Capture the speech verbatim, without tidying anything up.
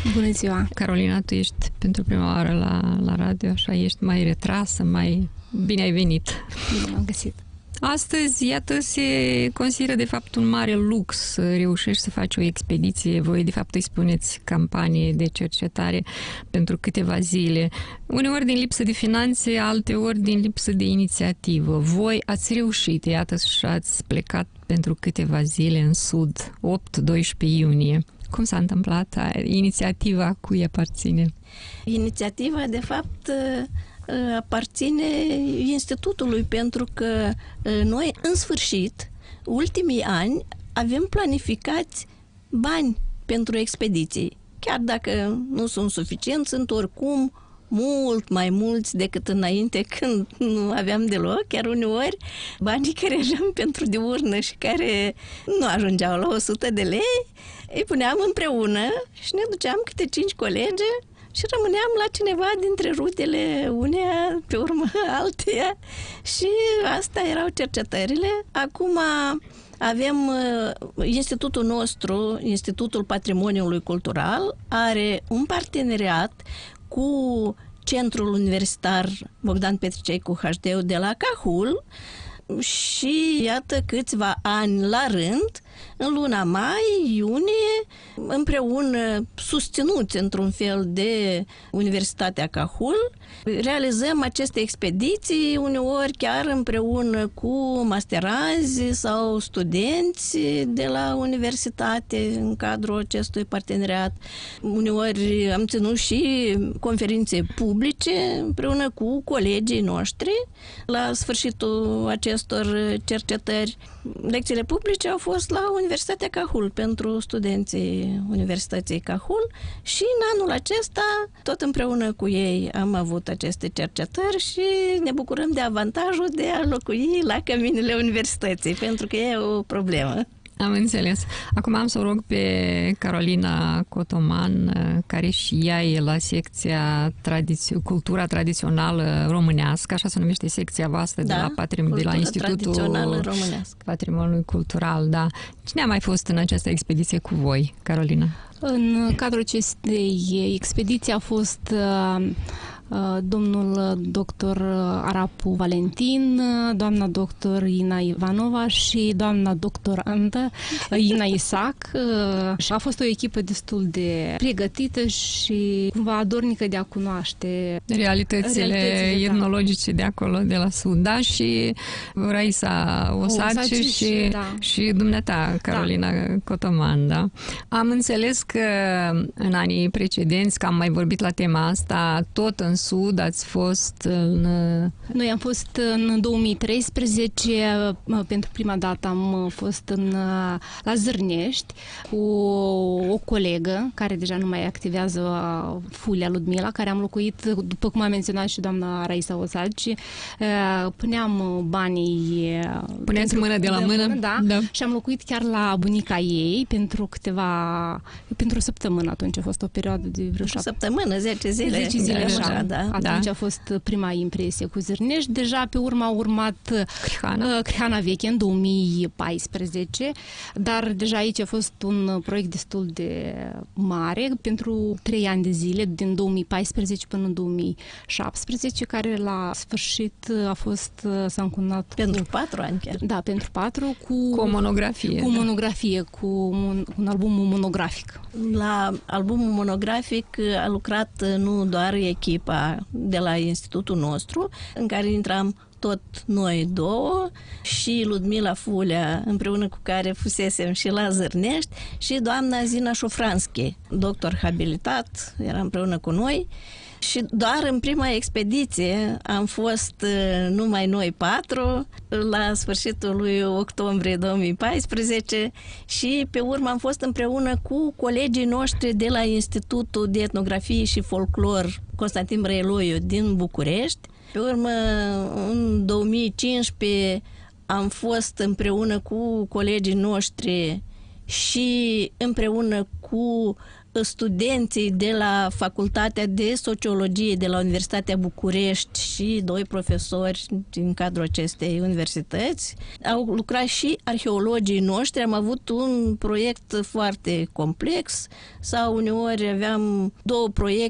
Bună ziua! Carolina, tu ești pentru prima oară la, la radio, așa, ești mai retrasă, mai... Bine ai venit! Bine m-am găsit! Astăzi, iată, se consideră de fapt un mare lux să reușești să faci o expediție. Voi, de fapt, îi spuneți campanie de cercetare pentru câteva zile. Uneori din lipsă de finanțe, alteori din lipsă de inițiativă. Voi ați reușit, iată, și ați plecat pentru câteva zile în sud, opt doisprezece iunie. Cum s-a întâmplat? Inițiativa cui aparține? Inițiativa, de fapt, aparține institutului, pentru că noi, în sfârșit, ultimii ani, avem planificați bani pentru expediții. Chiar dacă nu sunt suficienți, sunt oricum mult mai mulți decât înainte, când nu aveam deloc, chiar uneori banii care aveam pentru diurnă și care nu ajungeau la o sută de lei, îi puneam împreună și ne duceam câte cinci colegi și rămâneam la cineva dintre rudele uneia, pe urmă alteia, și asta erau cercetările. Acum avem institutul nostru, Institutul Patrimoniului Cultural, are un parteneriat cu Centrul Universitar Bogdan Petricei cu H D U de la Cahul și iată câțiva ani la rând, în luna mai, iunie, împreună susținuți într-un fel de Universitatea Cahul, realizăm aceste expediții, uneori chiar împreună cu masteranzi sau studenți de la universitate în cadrul acestui parteneriat. Uneori am ținut și conferințe publice împreună cu colegii noștri la sfârșitul acestor cercetări. Lecțiile publice au fost la Universitatea Cahul pentru studenții Universității Cahul și în anul acesta, tot împreună cu ei, am avut aceste cercetări și ne bucurăm de avantajul de a locui la căminele universității, pentru că e o problemă. Am înțeles. Acum am să o rog pe Carolina Cotoman, care și ea e la secția tradiț- Cultura Tradițională Românească, așa se numește secția voastră, da, de la, patrim- de la Institutul Patrimoniului Cultural. Da. Cine a mai fost în această expediție cu voi, Carolina? În cadrul acestei expediții a fost uh, domnul doctor Arapu Valentin, doamna doctor Ina Ivanova și doamna doctorantă Ina Isac. Și a fost o echipă destul de pregătită și cumva dornică de a cunoaște realitățile, realitățile etnologice, da, de acolo, de la sud. Da, și Raisa Osace și, și, da, și dumneata, Carolina, da, Cotoman. Da. Am înțeles că în anii precedenți, că am mai vorbit la tema asta, tot în Sud ați fost în... Noi am fost în două mii treisprezece, pentru prima dată am fost în, la Zârnești cu o colegă care deja nu mai activează, Fulia Ludmila, care am locuit, după cum a menționat și doamna Raisa Osaci, puneam banii... Puneați mână de la de mână? Da, da, și am locuit chiar la bunica ei pentru câteva... pentru o săptămână, atunci a fost o perioadă de vreo șapte... săptămână, zece zile. zece zile, așa, da. Atunci da. a fost prima impresie cu Zârnești. Deja pe urmă a urmat Crihana. Crihana Veche în două mii paisprezece, dar deja aici a fost un proiect destul de mare pentru trei ani de zile, din două mii paisprezece până în două mii șaptesprezece, care la sfârșit a fost, s-a încununat pentru cu, patru ani chiar. Da, pentru patru, cu, cu o monografie. Cu o da. monografie, cu un, un album monografic. La albumul monografic a lucrat nu doar echipa de la institutul nostru, în care intram tot noi două, și Ludmila Fulea, împreună cu care fusesem și la Zârnești, și doamna Zina Șofranski, doctor habilitat, era împreună cu noi. Și doar în prima expediție am fost numai noi patru, la sfârșitul lui octombrie două mii paisprezece, și pe urmă am fost împreună cu colegii noștri de la Institutul de Etnografie și Folclor Constantin Brăiloiu din București. Pe urmă, în două mii cincisprezece, am fost împreună cu colegii noștri și împreună cu studenții de la Facultatea de Sociologie de la Universitatea București și doi profesori din cadrul acestei universități. Au lucrat și arheologii noștri. Am avut un proiect foarte complex sau uneori aveam două proiecte